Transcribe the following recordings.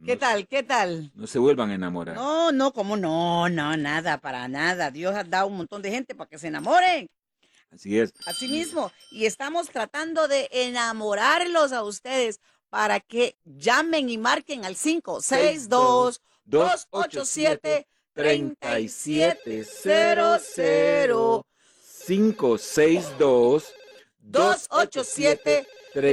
¿Qué No, tal? ¿Qué tal? no se vuelvan a enamorar. No, no, ¿cómo no? No, nada, para nada. Dios ha dado un montón de gente para que se enamoren. Así es. Así Y mismo. Y estamos tratando de enamorarlos a ustedes para que llamen y marquen al seis dos 562 dos ocho siete 287 treinta y siete cero 3700 cero 562 287 287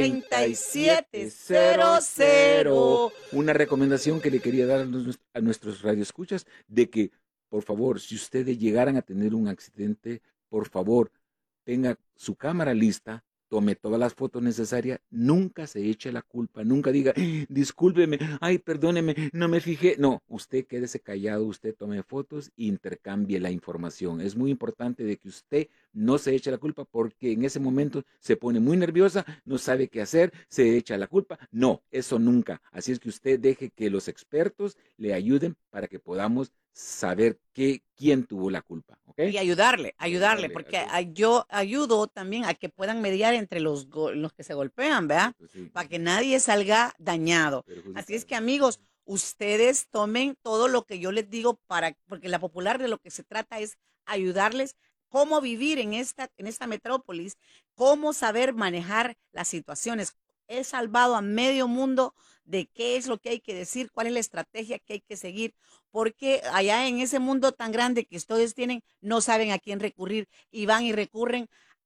3700. 3700. Una recomendación que le quería dar a nuestros radioescuchas de que, por favor, si ustedes llegaran a tener un accidente, por favor, tenga su cámara lista, tome todas las fotos necesarias, nunca se eche la culpa, nunca diga, discúlpeme, ay, perdóneme, no me fijé. No, usted quédese callado, usted tome fotos e intercambie la información. Es muy importante de que usted no se eche la culpa porque en ese momento se pone muy nerviosa, no sabe qué hacer, se echa la culpa. No, eso nunca. Así es que usted deje que los expertos le ayuden para que podamos saber quién tuvo la culpa, ¿ok? Y ayudarle, Y ayudarle, ayudarle, porque así es. yo ayudo también a que puedan mediar entre los que se golpean, ¿verdad? Correcto, sí. Para que nadie salga dañado. Así es Perjudicado. que, amigos, ustedes tomen todo lo que yo les digo porque la popular de lo que se trata es ayudarles cómo vivir en esta metrópolis, cómo saber manejar las situaciones. He salvado a medio mundo de qué es lo que hay que decir, cuál es la estrategia que hay que seguir, porque allá en ese mundo tan grande que ustedes tienen, no saben a quién recurrir y van y recurren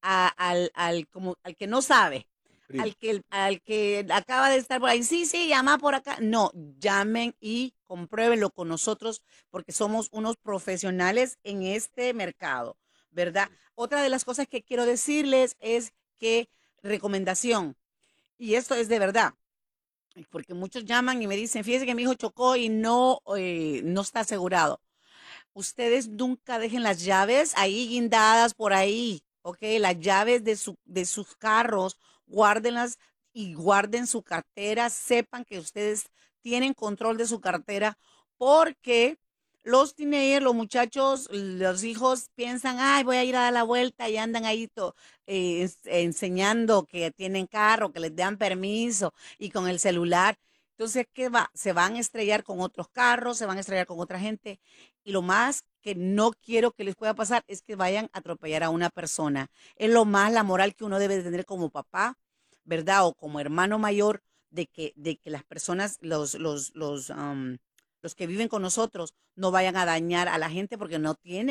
como, al que no sabe, Primo. al que acaba de estar por ahí. Sí, sí, llama por acá. No, llamen y compruébenlo con nosotros porque somos unos profesionales en este mercado, ¿verdad? Otra de las cosas que quiero decirles es que recomendación, y esto es de verdad, porque muchos llaman y me dicen, fíjese que mi hijo chocó y no está asegurado. Ustedes nunca dejen las llaves ahí guindadas por ahí, ¿ok? Las llaves de sus carros, guárdenlas y guarden su cartera, sepan que ustedes tienen control de su cartera, porque los teenagers, los muchachos, los hijos piensan, ay, voy a ir a dar la vuelta y andan ahí enseñando que tienen carro, que les dan permiso y con el celular. Entonces, ¿qué va? Se van a estrellar con otros carros, se van a estrellar con otra gente y lo más que no quiero que les pueda pasar es que vayan a atropellar a una persona. Es lo más la moral que uno debe de tener como papá, ¿verdad? O como hermano mayor, de que las personas, los que viven con nosotros, no vayan a dañar a la gente porque no tienen